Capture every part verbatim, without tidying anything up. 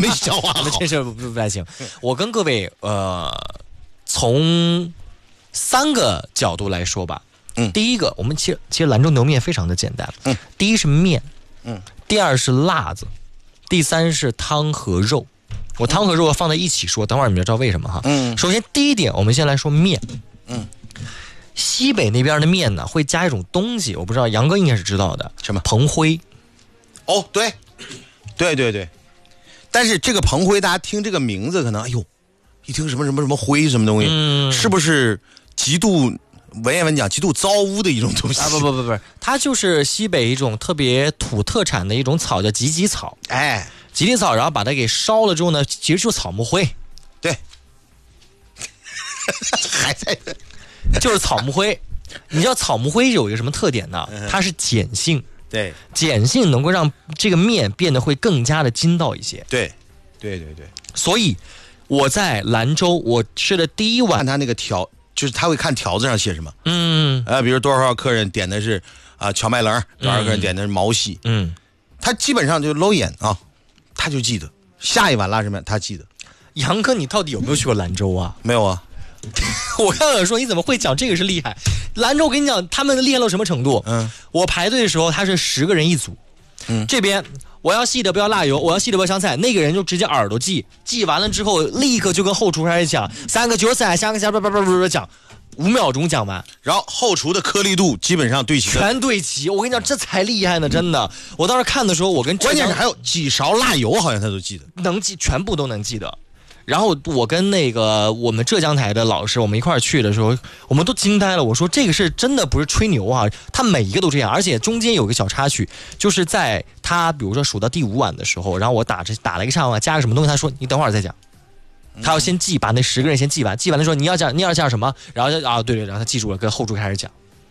没消化好， 这事不不太行。我跟各位呃，从三个角度来说吧。 嗯， 第一个，我们其实其实兰州牛面非常的简单。 嗯， 第一是面， 嗯， 第二是辣子，第三是汤和肉。我汤和肉放在一起说，等会儿你们就知道为什么哈。 嗯， 首先第一点，我们先来说面。 嗯， 西北那边的面呢，会加一种东西，我不知道杨哥应该是知道的， 什么？ 蓬灰。 哦，对，对对对。但是这个蓬灰，大家听这个名字可能，哎呦，一听什么什么什么灰什么东西， 嗯， 是不是极度？文言文讲极度糟污的一种东西啊！不不不不，它就是西北一种特别土特产的一种草，叫芨芨草。 哎， 芨芨草，然后把它给烧了之后呢，其实就是草木灰。 对，还在， 就是草木灰。你知道草木灰有一个什么特点呢？它是碱性。 对， 碱性能够让这个面变得会更加的筋道一些。 对，对对对。 所以我在兰州，我吃的第一碗， 看他那个条。就是他会看条子上写什么， 嗯， 呃，比如多少客人点的是啊荞麦棱，多少客人点的是毛细， 嗯， 他基本上就搂眼啊，他就记得下一碗拉什么，他记得。 杨哥，你到底有没有去过兰州啊？ 没有啊。 我刚想说你怎么会讲这个是厉害？兰州我跟你讲，他们厉害到什么程度？嗯，我排队的时候他是十个人一组，嗯，这边。我要细的不要辣油，我要细的不要香菜，那个人就直接耳朵记，记完了之后立刻就跟后厨开始讲三个韭菜香个虾叭叭叭叭讲，五秒钟讲完， 然后后厨的颗粒度基本上对齐， 全对齐。我跟你讲，这才厉害呢，真的。我当时看的时候，我跟关键是还有几勺辣油，好像他都记得， 能记，全部都能记得。然后我跟那个我们浙江台的老师，我们一块儿去的时候，我们都惊呆了。我说这个是真的不是吹牛啊，他每一个都这样，而且中间有个小插曲，就是在他比如说数到第五碗的时候，然后我打着打了一个上碗，加个什么东西，他说你等会儿再讲，他要先记，把那十个人先记完，记完了说你要讲你要讲什么，然后啊对对，然后他记住了，跟后厨开始讲。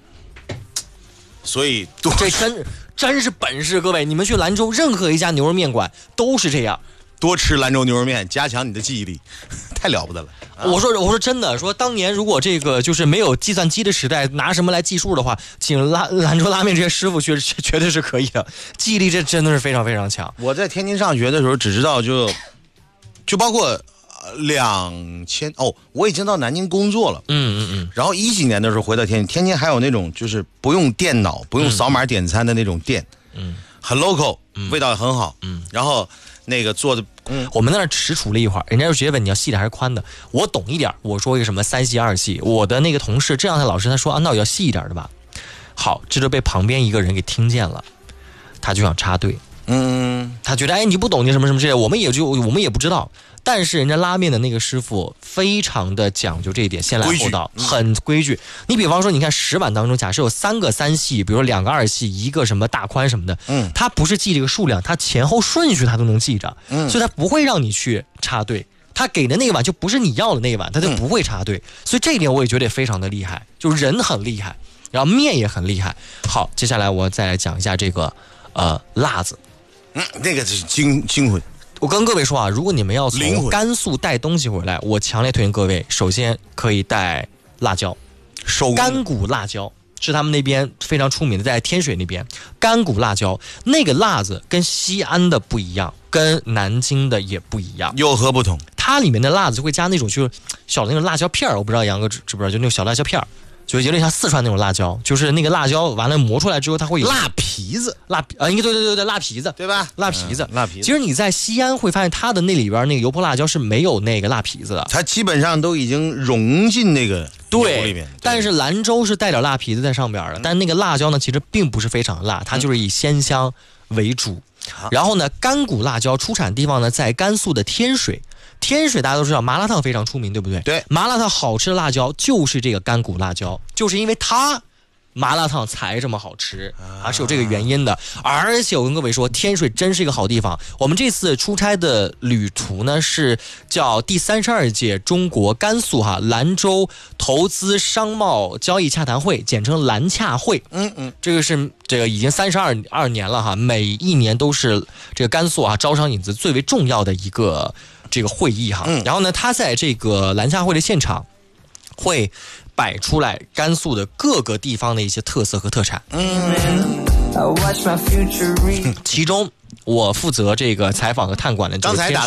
所以这真真是本事，各位，你们去兰州任何一家牛肉面馆都是这样。 多吃兰州牛肉面，加强你的记忆力，太了不得了。 啊、我说，我说真的，说当年如果这个就是没有计算机的时代，拿什么来计数的话，请兰兰州拉面这些师傅绝绝对是可以的，记忆力这真的是非常非常强。 我在天津上学的时候，只知道就就包括两千哦，我已经到南京工作了， 嗯嗯嗯。 然后一几年的时候回到天津，天津还有那种就是不用电脑、不用扫码点餐的那种店，嗯，很 local，嗯，味道也很好，嗯，然后。那个做的， 嗯，我们在那实处了一会儿，人家就直接问你要细的还是宽的。我懂一点，我说一个什么三细二细。我的那个同事这样的老师他说啊，那我要细一点的吧。好，这就被旁边一个人给听见了，他就想插队，嗯，他觉得哎你不懂你什么什么之类的，我们也就我们也不知道。但是人家拉面的那个师傅非常的讲究这一点，先来后到，很规矩。你比方说，你看十碗当中，假设有三个三细，比如说两个二细，一个什么大宽什么的，嗯，他不是记这个数量，他前后顺序他都能记着，嗯，所以他不会让你去插队。他给的那个碗就不是你要的那个碗，他就不会插队。所以这一点我也觉得非常的厉害，就是人很厉害，然后面也很厉害。好，接下来我再来讲一下这个呃辣子， 嗯，那个是精精魂。 我跟各位说啊，如果你们要从甘肃带东西回来，我强烈推荐各位，首先可以带辣椒，干骨辣椒是他们那边非常出名的，在天水那边，干骨辣椒那个辣子跟西安的不一样，跟南京的也不一样， 有何不同？ 它里面的辣子会加那种就是小的那种辣椒片，我不知道杨哥知不知道，就那种小辣椒片。就有点像四川那种辣椒，就是那个辣椒完了磨出来之后，它会有辣皮子， 辣啊，应该对对对对，辣皮子， 对吧？ 辣皮子， 嗯、辣皮子。 其实你在西安会发现，它的那里边那个油泼辣椒是没有那个辣皮子的， 它基本上都已经融进那个油里面。 但是兰州是带点辣皮子在上边的，但那个辣椒呢，其实并不是非常辣，它就是以鲜香为主。嗯、然后呢，干骨辣椒出产地方呢在甘肃的天水。天水大家都知道麻辣烫非常出名，对不对？ 对， 麻辣烫好吃的辣椒就是这个干骨辣椒，就是因为它麻辣烫才这么好吃啊，是有这个原因的。而且我跟各位说，天水真是一个好地方。我们这次出差的旅途呢是叫第三十二届中国甘肃哈兰州投资商贸交易洽谈会，简称兰洽会。嗯嗯，这个是这个已经三十二二年了哈，每一年都是这个甘肃啊招商引资最为重要的一个。这个会议哈，然后呢，他在这个兰洽会的现场会摆出来甘肃的各个地方的一些特色和特产。嗯，其中我负责这个采访和探馆的。 刚才打